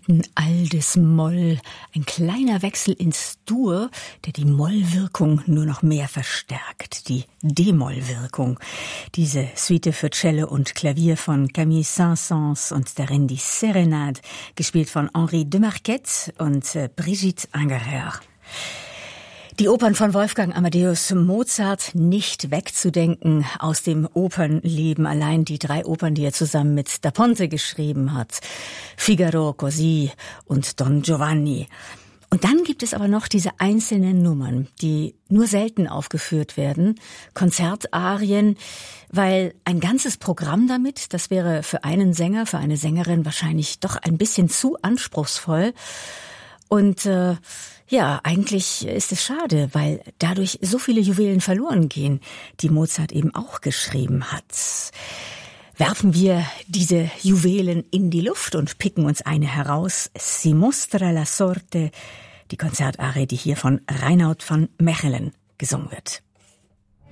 Stunden altes Moll, ein kleiner Wechsel ins Dur, der die Mollwirkung nur noch mehr verstärkt, die D-Moll-Wirkung. Diese Suite für Cello und Klavier von Camille Saint-Saëns und darin die Serenade, gespielt von Henri de Marquette und Brigitte Ingerer. Die Opern von Wolfgang Amadeus Mozart nicht wegzudenken aus dem Opernleben. Allein die 3 Opern, die er zusammen mit Da Ponte geschrieben hat. Figaro, Così und Don Giovanni. Und dann gibt es aber noch diese einzelnen Nummern, die nur selten aufgeführt werden. Konzertarien, weil ein ganzes Programm damit, das wäre für einen Sänger, für eine Sängerin wahrscheinlich doch ein bisschen zu anspruchsvoll. Und ja, eigentlich ist es schade, weil dadurch so viele Juwelen verloren gehen, die Mozart eben auch geschrieben hat. Werfen wir diese Juwelen in die Luft und picken uns eine heraus. Si mostra la sorte, die Konzertarie, die hier von Reinoud van Mechelen gesungen wird.